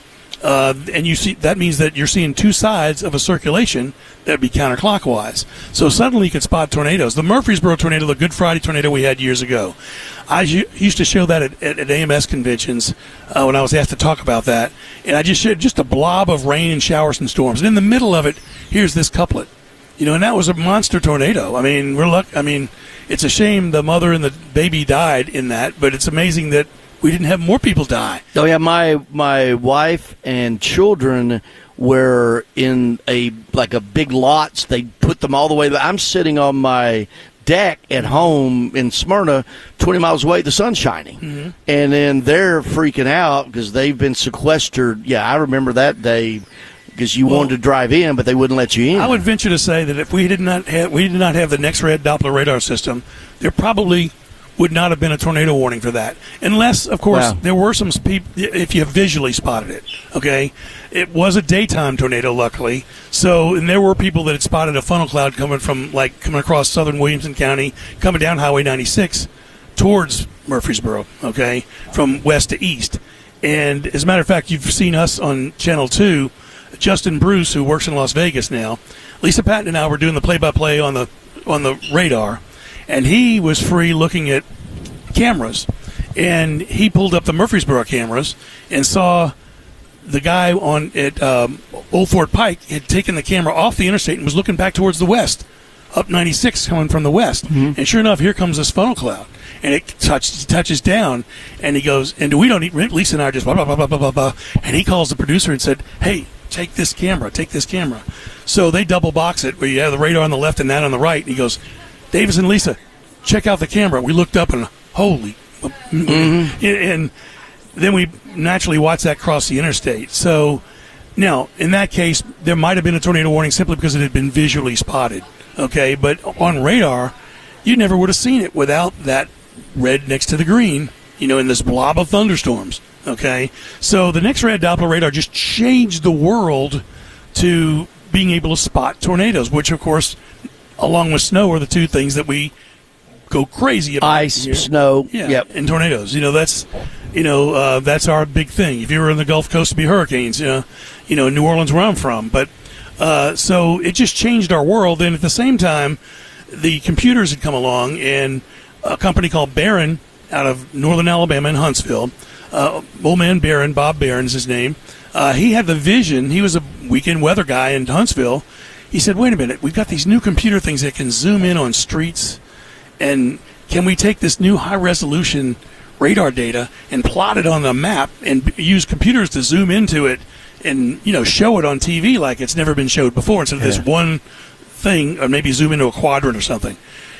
and you see that means that you're seeing two sides of a circulation that would be counterclockwise. So suddenly you can spot tornadoes. The Murfreesboro tornado, the Good Friday tornado we had years ago, I used to show that at AMS conventions when I was asked to talk about that, and I just showed just a blob of rain and showers and storms. And in the middle of it, here's this couplet. And that was a monster tornado. I mean, it's a shame the mother and the baby died in that, but it's amazing that we didn't have more people die. Oh yeah, my wife and children were in a big lots. They put them all the way. I'm sitting on my deck at home in Smyrna, 20 miles away. The sun's shining, and then they're freaking out because they've been sequestered. Yeah, I remember that day. Because you wanted to drive in, but they wouldn't let you in. I would venture to say that if we did not have the NexRad Doppler radar system, there probably would not have been a tornado warning for that. Unless, of course, there were some people, if you visually spotted it, okay? It was a daytime tornado, luckily. And there were people that had spotted a funnel cloud coming across southern Williamson County, coming down Highway 96 towards Murfreesboro, okay, from west to east. And as a matter of fact, you've seen us on Channel 2, Justin Bruce, who works in Las Vegas now, Lisa Patton and I were doing the play-by-play on the radar, and he was free looking at cameras, and he pulled up the Murfreesboro cameras and saw the guy at Old Fort Pike had taken the camera off the interstate and was looking back towards the west, up 96 coming from the west, and sure enough, here comes this funnel cloud. And it touches down, and he goes, and we don't need, Lisa and I are just blah, blah, blah, blah, blah, blah. And he calls the producer and said, hey, take this camera. So they double box it where you have the radar on the left and that on the right. And he goes, Davis and Lisa, check out the camera. We looked up and holy. And then we naturally watched that cross the interstate. So now, in that case, there might have been a tornado warning simply because it had been visually spotted. Okay, but on radar, you never would have seen it without that red next to the green, in this blob of thunderstorms. Okay, so the NexRad Doppler radar just changed the world to being able to spot tornadoes, which, of course, along with snow, are the two things that we go crazy about. Ice, snow, and tornadoes. That's our big thing. If you were in the Gulf Coast, it'd be hurricanes. New Orleans, where I'm from. But so it just changed our world. And at the same time, the computers had come along, and a company called Barron out of northern Alabama in Huntsville. Old man Barron, Bob Barron is his name. He had the vision. He was a weekend weather guy in Huntsville. He said, wait a minute, we've got these new computer things that can zoom in on streets, and can we take this new high-resolution radar data and plot it on the map and use computers to zoom into it and, show it on TV like it's never been showed before instead of this one thing, or maybe zoom into a quadrant or something.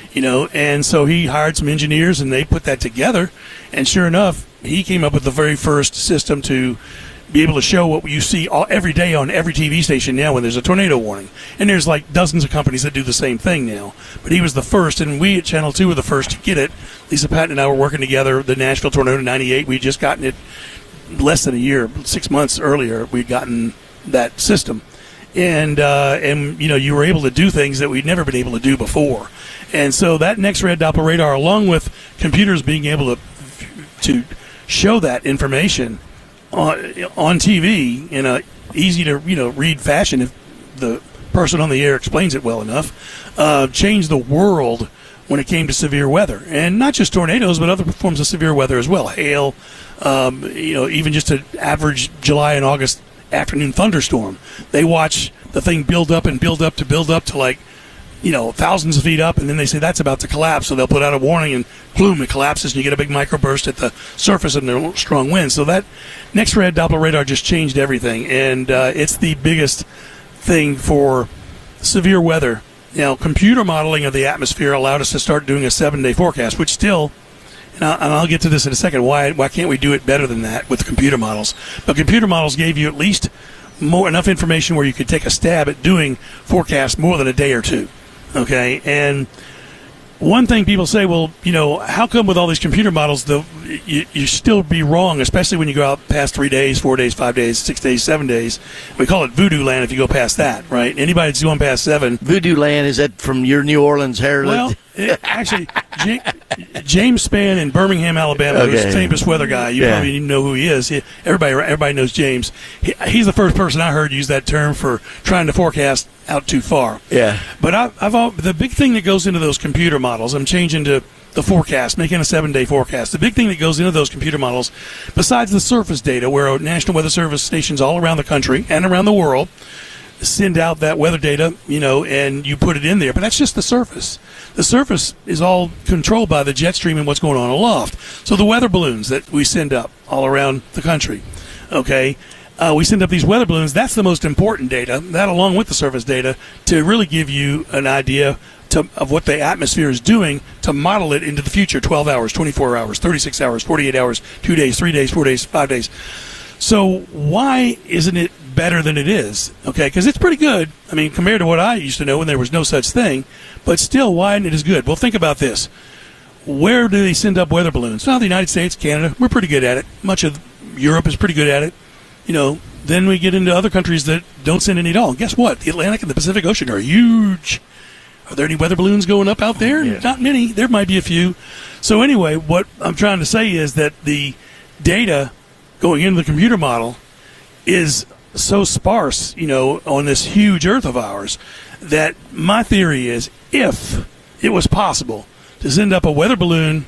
And so he hired some engineers, and they put that together, and sure enough, he came up with the very first system to be able to show what you see every day on every TV station now when there's a tornado warning. And there's dozens of companies that do the same thing now. But he was the first, and we at Channel 2 were the first to get it. Lisa Patton and I were working together, the Nashville Tornado 98. We'd just gotten it less than a year, 6 months earlier, we'd gotten that system. And you were able to do things that we'd never been able to do before. And so that NexRad Doppler radar, along with computers being able to show that information on TV in a easy to read fashion, if the person on the air explains it well enough, changed the world when it came to severe weather, and not just tornadoes, but other forms of severe weather as well. Hail, even just an average July and August afternoon thunderstorm. They watch the thing build up to thousands of feet up, and then they say that's about to collapse, so they'll put out a warning, and boom, it collapses, and you get a big microburst at the surface and a strong wind. So that NexRad Doppler radar just changed everything, and it's the biggest thing for severe weather. Now, computer modeling of the atmosphere allowed us to start doing a 7-day forecast, which still, and I'll get to this in a second, why can't we do it better than that with computer models? But computer models gave you at least enough information where you could take a stab at doing forecasts more than a day or two. Okay, and one thing people say, well, how come with all these computer models, you still be wrong, especially when you go out past 3 days, 4 days, 5 days, 6 days, 7 days. We call it voodoo land if you go past that, right? Anybody that's going past 7. Voodoo land, is that from your New Orleans heritage? Well, actually, James Spann in Birmingham, Alabama, who's a famous weather guy. You probably even know who he is. Everybody knows James. He's the first person I heard use that term for trying to forecast out too far. Yeah. But the big thing that goes into those computer models, I'm changing to the forecast, making a 7-day forecast. The big thing that goes into those computer models, besides the surface data, where National Weather Service stations all around the country and around the world send out that weather data, and you put it in there. But that's just the surface. The surface is all controlled by the jet stream and what's going on aloft. So the weather balloons that we send up all around the country, we send up these weather balloons. That's the most important data, that along with the surface data, to really give you an idea of what the atmosphere is doing, to model it into the future, 12 hours, 24 hours, 36 hours, 48 hours, 2 days, 3 days, 4 days, 5 days. So why isn't it better than it is? Because it's pretty good. I mean, compared to what I used to know when there was no such thing. But still, why isn't it as good? Well, think about this. Where do they send up weather balloons? Well, the United States, Canada, we're pretty good at it. Much of Europe is pretty good at it. Then we get into other countries that don't send any at all. And guess what? The Atlantic and the Pacific Ocean are huge. Are there any weather balloons going up out there? Yeah. Not many. There might be a few. So anyway, what I'm trying to say is that the data going into the computer model is so sparse, on this huge Earth of ours, that my theory is, if it was possible to send up a weather balloon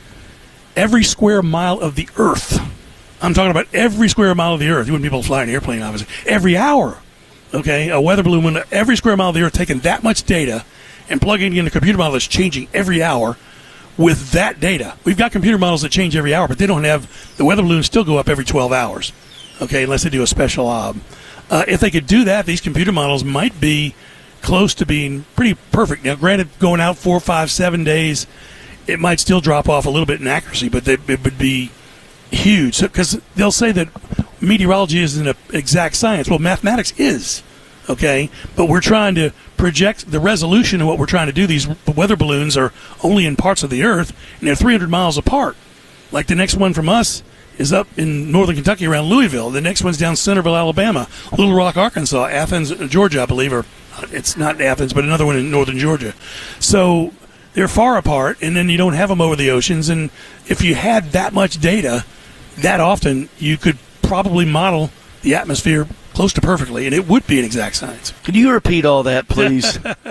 every square mile of the Earth, I'm talking about every square mile of the Earth. You wouldn't be able to fly an airplane, obviously. Every hour, a weather balloon, when every square mile of the Earth, taking that much data and plugging it in a computer model that's changing every hour with that data. We've got computer models that change every hour, but they don't have, the weather balloons still go up every 12 hours, unless they do a special ob. If they could do that, these computer models might be close to being pretty perfect. Now, granted, going out 4, 5, 7 days, it might still drop off a little bit in accuracy, but it would be huge. Because they'll say that meteorology isn't an exact science. Well, mathematics is. But we're trying to project the resolution of what we're trying to do. These weather balloons are only in parts of the Earth, and they're 300 miles apart. Like the next one from us is up in northern Kentucky around Louisville. The next one's down Centerville, Alabama, Little Rock, Arkansas, Athens, Georgia, I believe, or it's not Athens, but another one in northern Georgia. So they're far apart, and then you don't have them over the oceans. And if you had that much data that often, you could probably model the atmosphere close to perfectly, and it would be an exact science. Could you repeat all that, please?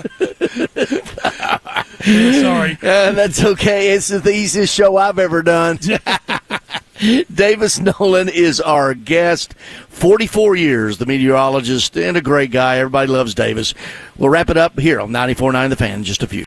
Sorry. That's okay. It's the easiest show I've ever done. Davis Nolan is our guest. 44 years, the meteorologist, and a great guy. Everybody loves Davis. We'll wrap it up here on 94.9 The Fan in just a few.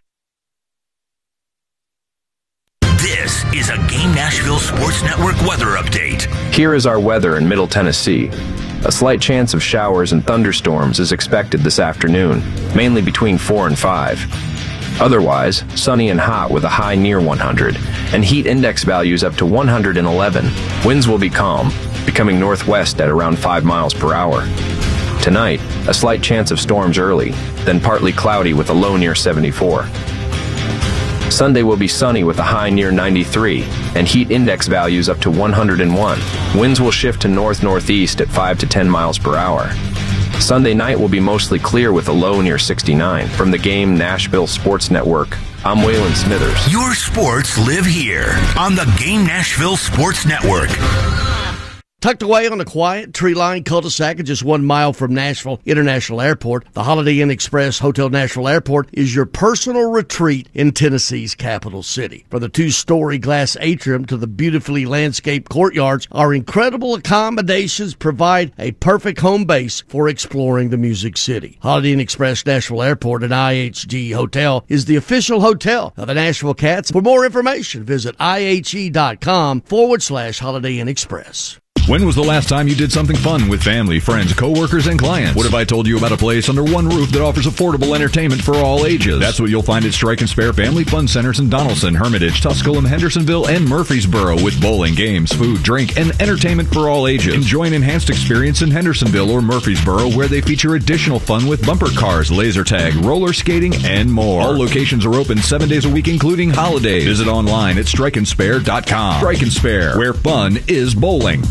This is a Game Nashville Sports Network weather update. Here is our weather in Middle Tennessee. A slight chance of showers and thunderstorms is expected this afternoon, mainly between 4 and 5. Otherwise, sunny and hot with a high near 100, and heat index values up to 111. Winds will be calm, becoming northwest at around 5 miles per hour. Tonight, a slight chance of storms early, then partly cloudy with a low near 74. Sunday will be sunny with a high near 93 and heat index values up to 101. Winds will shift to north-northeast at 5 to 10 miles per hour. Sunday night will be mostly clear with a low near 69. From the Game Nashville Sports Network, I'm Waylon Smithers. Your sports live here on the Game Nashville Sports Network. Tucked away on a quiet, tree-lined cul-de-sac and just 1 mile from Nashville International Airport, the Holiday Inn Express Hotel Nashville Airport is your personal retreat in Tennessee's capital city. From the 2-story glass atrium to the beautifully landscaped courtyards, our incredible accommodations provide a perfect home base for exploring the Music City. Holiday Inn Express Nashville Airport and IHG Hotel is the official hotel of the Nashville Cats. For more information, visit IHG.com/Holiday Inn Express. When was the last time you did something fun with family, friends, coworkers, and clients? What if I told you about a place under one roof that offers affordable entertainment for all ages? That's what you'll find at Strike and Spare Family Fun Centers in Donaldson, Hermitage, Tusculum, Hendersonville, and Murfreesboro with bowling, games, food, drink, and entertainment for all ages. Enjoy an enhanced experience in Hendersonville or Murfreesboro where they feature additional fun with bumper cars, laser tag, roller skating, and more. All locations are open 7 days a week, including holidays. Visit online at strikeandspare.com. Strike and Spare, where fun is bowling.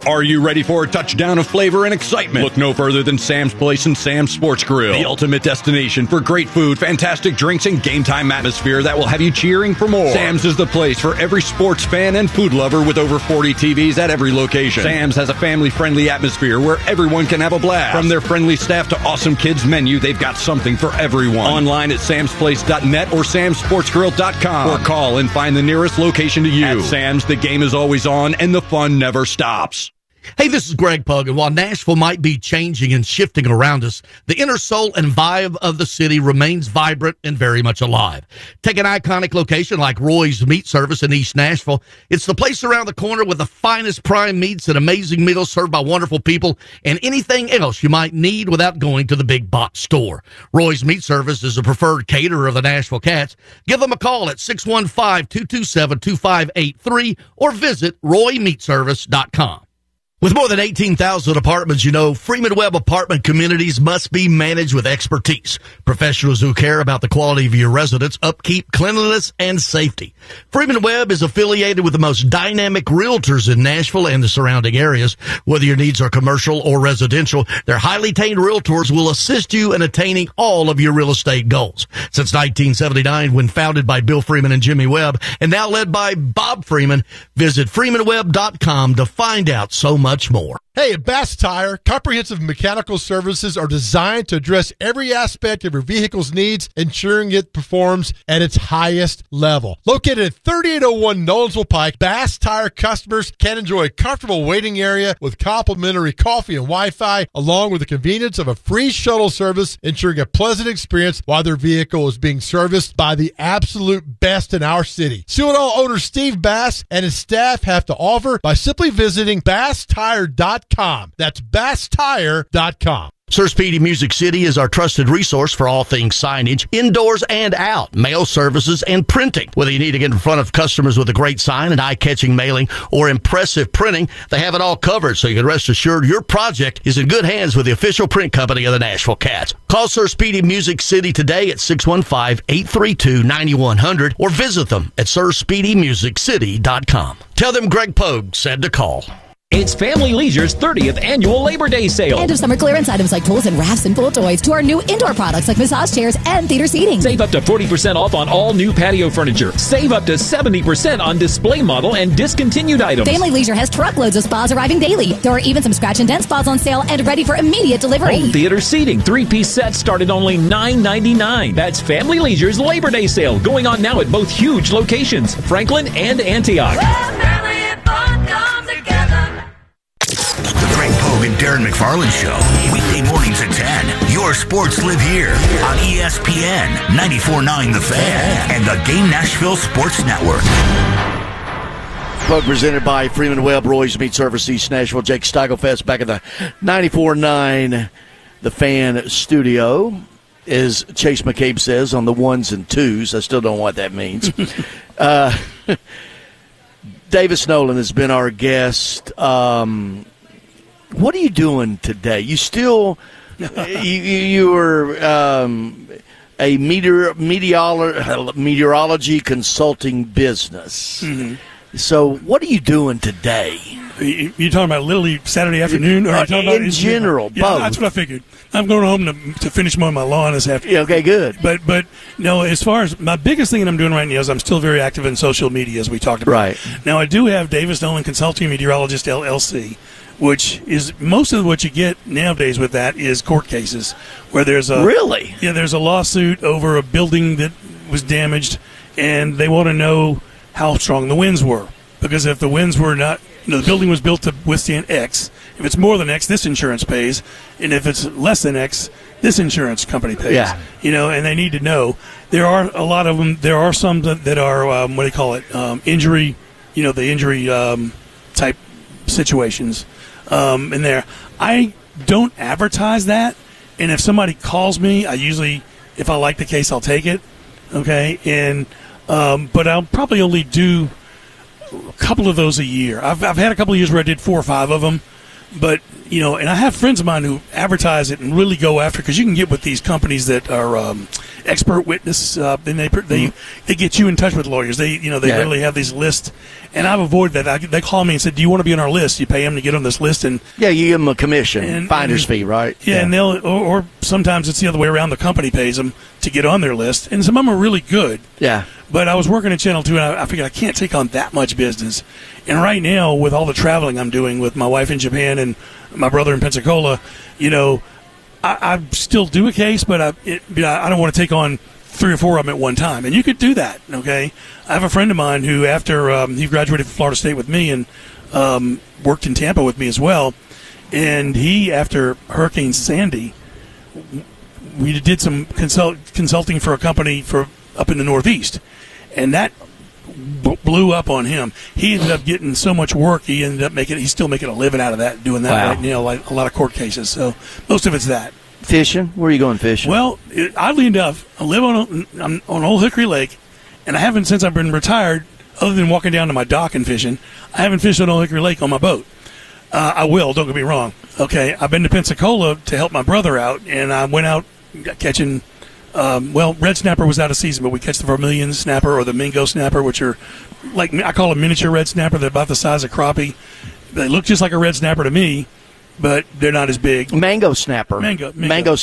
Are you ready for a touchdown of flavor and excitement? Look no further than Sam's Place and Sam's Sports Grill, the ultimate destination for great food, fantastic drinks, and game time atmosphere that will have you cheering for more. Sam's is the place for every sports fan and food lover with over 40 TVs at every location. Sam's has a family-friendly atmosphere where everyone can have a blast. From their friendly staff to awesome kids menu, they've got something for everyone. Online at samsplace.net or samsportsgrill.com, or call and find the nearest location to you. At Sam's, the game is always on and the fun never stops. Hey, this is Greg Pug, and while Nashville might be changing and shifting around us, the inner soul and vibe of the city remains vibrant and very much alive. Take an iconic location like Roy's Meat Service in East Nashville. It's the place around the corner with the finest prime meats and amazing meals served by wonderful people and anything else you might need without going to the big box store. Roy's Meat Service is a preferred caterer of the Nashville Cats. Give them a call at 615-227-2583 or visit roymeatservice.com. With more than 18,000 apartments, you know, Freeman Webb Apartment Communities must be managed with expertise. Professionals who care about the quality of your residence, upkeep, cleanliness, and safety. Freeman Webb is affiliated with the most dynamic realtors in Nashville and the surrounding areas. Whether your needs are commercial or residential, their highly trained realtors will assist you in attaining all of your real estate goals. Since 1979, when founded by Bill Freeman and Jimmy Webb, and now led by Bob Freeman, visit freemanwebb.com to find out so much more. Hey, at Bass Tire, comprehensive mechanical services are designed to address every aspect of your vehicle's needs, ensuring it performs at its highest level. Located at 3801 Nolensville Pike, Bass Tire customers can enjoy a comfortable waiting area with complimentary coffee and Wi-Fi, along with the convenience of a free shuttle service, ensuring a pleasant experience while their vehicle is being serviced by the absolute best in our city. See what all owner Steve Bass and his staff have to offer by simply visiting BassTire.com. That's BassTire.com. Sir Speedy Music City is our trusted resource for all things signage, indoors and out, mail services, and printing. Whether you need to get in front of customers with a great sign, an eye-catching mailing, or impressive printing, they have it all covered, so you can rest assured your project is in good hands with the official print company of the Nashville Cats. Call Sir Speedy Music City today at 615-832-9100 or visit them at SirSpeedyMusicCity.com. Tell them Greg Pogue said to call. It's Family Leisure's 30th annual Labor Day sale. End of summer clearance items like tools and rafts and pool toys to our new indoor products like massage chairs and theater seating. Save up to 40% off on all new patio furniture. Save up to 70% on display model and discontinued items. Family Leisure has truckloads of spas arriving daily. There are even some scratch and dent spas on sale and ready for immediate delivery. Home theater seating 3-piece sets start at only $9.99. That's Family Leisure's Labor Day sale going on now at both huge locations, Franklin and Antioch. Greg Pogue and Darren McFarland Show. Weekday mornings at 10. Your sports live here on ESPN 94.9 The Fan and the Game Nashville Sports Network. Pogue presented by Freeman Webb, Roy's Meat Service, East Nashville. Jake Steigelfest back at the 94.9 The Fan studio. As Chase McCabe says, on the ones and twos. I still don't know what that means. Davis Nolan has been our guest. What are you doing today? You still you were a meteorology consulting business. Mm-hmm. So what are you doing today? You talking about literally Saturday afternoon, or are you talking about in general? Yeah, both. That's what I figured. I'm going home to finish mowing my lawn this afternoon. Yeah, okay, good. But no, as far as my biggest thing that I'm doing right now is I'm still very active in social media, as we talked about. Right. Now I do have Davis Nolan Consulting Meteorologist LLC, which is most of what you get nowadays with that is court cases where there's a really there's a lawsuit over a building that was damaged, and they want to know how strong the winds were, because if the winds were not, the building was built to withstand X. If it's more than X, this insurance pays, and if it's less than X, this insurance company pays. Yeah. And they need to know. There are a lot of them. There are some that are what do you call it? Injury. The injury type situations in there. I don't advertise that, and if somebody calls me, I usually, if I like the case, I'll take it. Okay, and but I'll probably only do a couple of those a year. I've had a couple of years where I did 4 or 5 of them, but and I have friends of mine who advertise it and really go after, because you can get with these companies that are expert witness, then they get you in touch with lawyers. They really have these lists, and I've avoided that. They call me and said, "Do you want to be on our list?" You pay them to get on this list, and you give them a commission, finder's fee, right? Yeah, and they'll or sometimes it's the other way around. The company pays them to get on their list, and some of them are really good. Yeah. But I was working at Channel 2, and I figured I can't take on that much business. And right now, with all the traveling I'm doing with my wife in Japan and my brother in Pensacola, I still do a case, but I don't want to take on 3 or 4 of them at one time. And you could do that, okay? I have a friend of mine who, after he graduated from Florida State with me and worked in Tampa with me as well, and he, after Hurricane Sandy, we did some consulting for a company up in the Northeast, and that blew up on him. He ended up getting so much work. He's still making a living out of that, doing that right now, like a lot of court cases. So most of it's that. Fishing? Where are you going fishing? Well, oddly enough, I live on Old Hickory Lake, and I haven't since I've been retired, other than walking down to my dock and fishing. I haven't fished on Old Hickory Lake on my boat. I will, don't get me wrong. Okay, I've been to Pensacola to help my brother out, and I went out catching red snapper was out of season, but we catch the vermilion snapper or the mingo snapper, which are like, I call them miniature red snapper. They're about the size of crappie. They look just like a red snapper to me, but they're not as big. Mango snapper. Mango